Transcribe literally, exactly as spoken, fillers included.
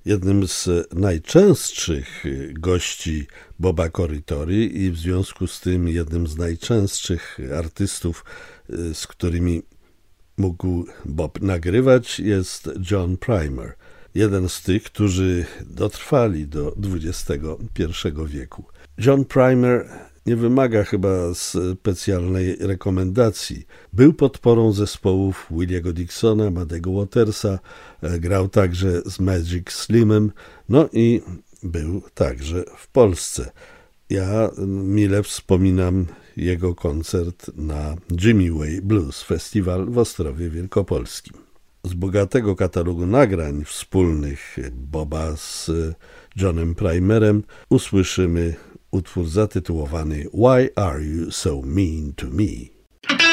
jednym z najczęstszych gości Boba Corritore i w związku z tym jednym z najczęstszych artystów, z którymi mógł Bob nagrywać, jest John Primer. Jeden z tych, którzy dotrwali do dwudziestego pierwszego wieku. John Primer nie wymaga chyba specjalnej rekomendacji. Był podporą zespołów Williego Dixona, Muddego Watersa, grał także z Magic Slimem, no i był także w Polsce. Ja mile wspominam jego koncert na Jimmy Way Blues Festival w Ostrowie Wielkopolskim. Z bogatego katalogu nagrań wspólnych Boba z Johnem Primerem usłyszymy utwór zatytułowany Why Are You So Mean to Me?